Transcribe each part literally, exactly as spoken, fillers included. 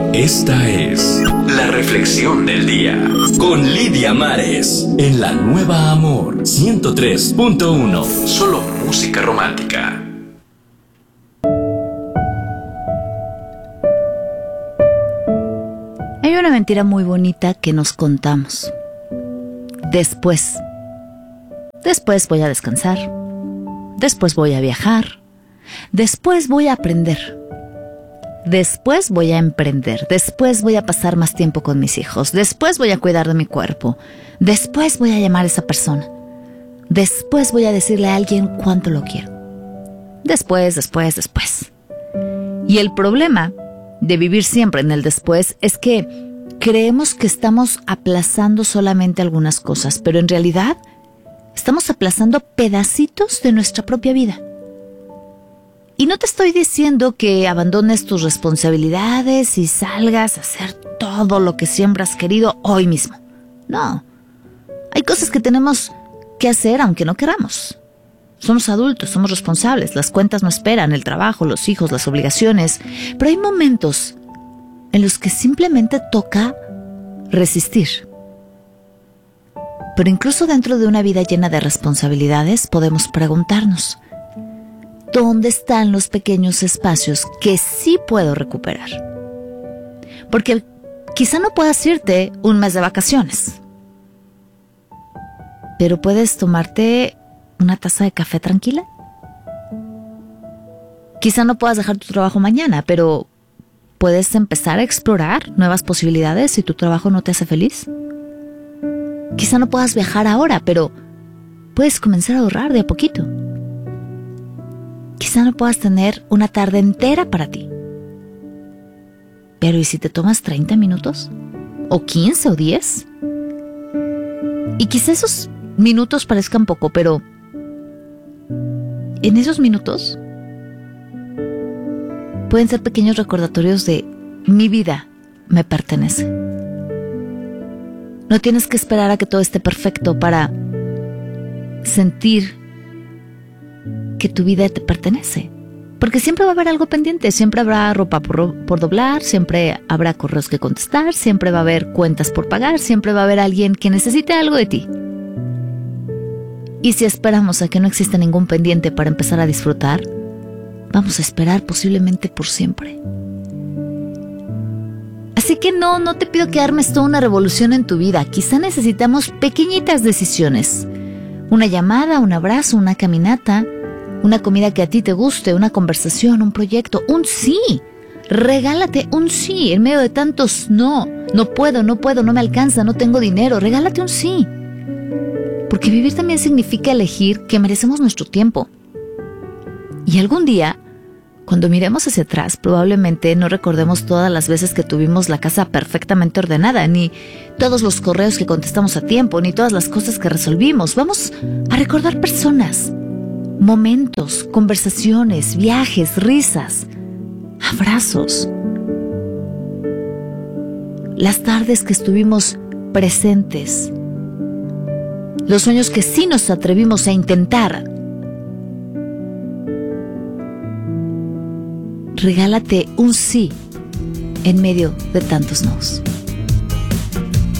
Esta es la reflexión del día con Lidia Mares en la Nueva Amor ciento tres punto uno. Solo música romántica. Hay una mentira muy bonita que nos contamos. Después. Después voy a descansar. Después voy a viajar. Después voy a aprender. Después voy a emprender. Después voy a pasar más tiempo con mis hijos. Después voy a cuidar de mi cuerpo. Después voy a llamar a esa persona. Después voy a decirle a alguien cuánto lo quiero. Después, después, después. Y el problema de vivir siempre en el después es que creemos que estamos aplazando solamente algunas cosas, pero en realidad estamos aplazando pedacitos de nuestra propia vida. Y no te estoy diciendo que abandones tus responsabilidades y salgas a hacer todo lo que siempre has querido hoy mismo. No. Hay cosas que tenemos que hacer aunque no queramos. Somos adultos, somos responsables, las cuentas no esperan, el trabajo, los hijos, las obligaciones. Pero hay momentos en los que simplemente toca resistir. Pero incluso dentro de una vida llena de responsabilidades podemos preguntarnos: ¿dónde están los pequeños espacios que sí puedo recuperar? Porque quizá no puedas irte un mes de vacaciones, pero puedes tomarte una taza de café tranquila. Quizá no puedas dejar tu trabajo mañana, pero puedes empezar a explorar nuevas posibilidades si tu trabajo no te hace feliz. Quizá no puedas viajar ahora, pero puedes comenzar a ahorrar de a poquito. Quizá no puedas tener una tarde entera para ti. Pero ¿y si te tomas treinta minutos? ¿O quince o diez? Y quizá esos minutos parezcan poco, pero en esos minutos pueden ser pequeños recordatorios de mi vida me pertenece. No tienes que esperar a que todo esté perfecto para sentir que tu vida te pertenece. Porque siempre va a haber algo pendiente, siempre habrá ropa por, por doblar, siempre habrá correos que contestar, siempre va a haber cuentas por pagar, siempre va a haber alguien que necesite algo de ti. Y si esperamos a que no exista ningún pendiente para empezar a disfrutar, vamos a esperar posiblemente por siempre. Así que no, no te pido que armes toda una revolución en tu vida. Quizá necesitamos pequeñitas decisiones. Una llamada, un abrazo, una caminata, una comida que a ti te guste, una conversación, un proyecto, un sí. Regálate un sí en medio de tantos no. No puedo, no puedo, no me alcanza, no tengo dinero. Regálate un sí. Porque vivir también significa elegir que merecemos nuestro tiempo. Y algún día, cuando miremos hacia atrás, probablemente no recordemos todas las veces que tuvimos la casa perfectamente ordenada, ni todos los correos que contestamos a tiempo, ni todas las cosas que resolvimos. Vamos a recordar personas, momentos, conversaciones, viajes, risas, abrazos. Las tardes que estuvimos presentes. Los sueños que sí nos atrevimos a intentar. Regálate un sí en medio de tantos nos.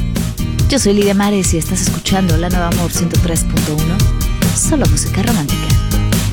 Yo soy Lidia Mares y estás escuchando La Nueva Amor ciento tres punto uno. Solo música romántica.